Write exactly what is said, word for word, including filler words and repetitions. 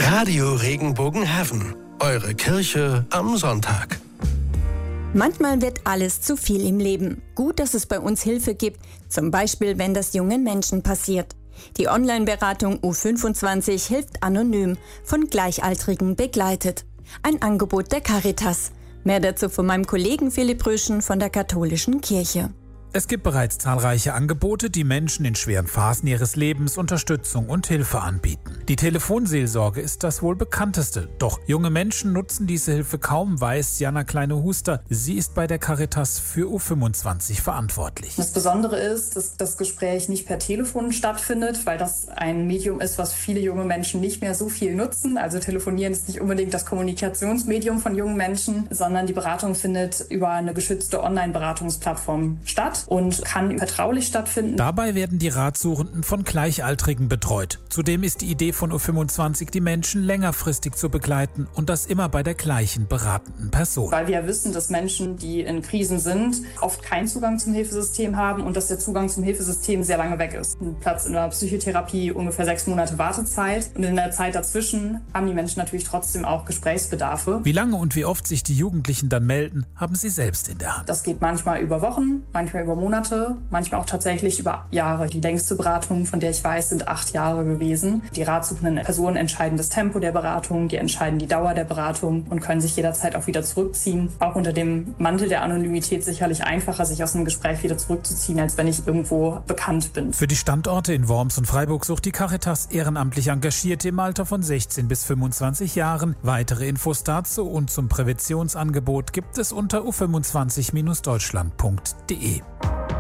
Radio Regenbogen Heaven. Eure Kirche am Sonntag. Manchmal wird alles zu viel im Leben. Gut, dass es bei uns Hilfe gibt, zum Beispiel, wenn das jungen Menschen passiert. Die Online-Beratung U fünfundzwanzig hilft anonym, von Gleichaltrigen begleitet. Ein Angebot der Caritas. Mehr dazu von meinem Kollegen Philipp Röschen von der Katholischen Kirche. Es gibt bereits zahlreiche Angebote, die Menschen in schweren Phasen ihres Lebens Unterstützung und Hilfe anbieten. Die Telefonseelsorge ist das wohl bekannteste. Doch junge Menschen nutzen diese Hilfe kaum, weiß Jana Kleine-Huster. Sie ist bei der Caritas für U fünfundzwanzig verantwortlich. Das Besondere ist, dass das Gespräch nicht per Telefon stattfindet, weil das ein Medium ist, was viele junge Menschen nicht mehr so viel nutzen. Also Telefonieren ist nicht unbedingt das Kommunikationsmedium von jungen Menschen, sondern die Beratung findet über eine geschützte Online-Beratungsplattform statt und kann vertraulich stattfinden. Dabei werden die Ratsuchenden von Gleichaltrigen betreut. Zudem ist die Idee von U fünfundzwanzig, die Menschen längerfristig zu begleiten und das immer bei der gleichen beratenden Person. Weil wir wissen, dass Menschen, die in Krisen sind, oft keinen Zugang zum Hilfesystem haben und dass der Zugang zum Hilfesystem sehr lange weg ist. Ein Platz in der Psychotherapie, ungefähr sechs Monate Wartezeit. Und in der Zeit dazwischen haben die Menschen natürlich trotzdem auch Gesprächsbedarfe. Wie lange und wie oft sich die Jugendlichen dann melden, haben sie selbst in der Hand. Das geht manchmal über Wochen, manchmal über Monate, manchmal auch tatsächlich über Jahre. Die längste Beratung, von der ich weiß, sind acht Jahre gewesen. Die ratsuchenden Personen entscheiden das Tempo der Beratung, die entscheiden die Dauer der Beratung und können sich jederzeit auch wieder zurückziehen. Auch unter dem Mantel der Anonymität sicherlich einfacher, sich aus einem Gespräch wieder zurückzuziehen, als wenn ich irgendwo bekannt bin. Für die Standorte in Worms und Freiburg sucht die Caritas ehrenamtlich Engagierte im Alter von sechzehn bis fünfundzwanzig Jahren. Weitere Infos dazu und zum Präventionsangebot gibt es unter u fünfundzwanzig Deutschland punkt de.